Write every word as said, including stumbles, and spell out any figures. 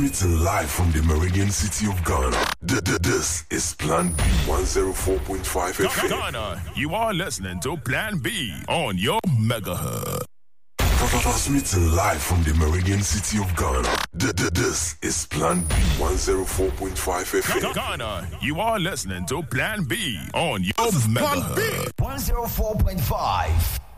Transmitting live from the Meridian city of Ghana. This is Plan B one oh four point five F M. Ghana, you are listening to Plan B on your megahertz. Transmitting live from the Meridian city of Ghana. This is Plan B one oh four point five F M. Ghana, you are listening to Plan B on your megahertz. one oh four point five.